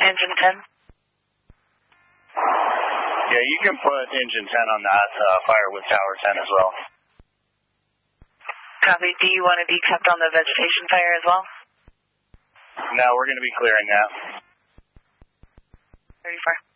engine 10? Yeah, you can put engine 10 on that fire with tower 10 as well. Copy. Do you want to be kept on the vegetation fire as well? No, we're going to be clearing that. 34.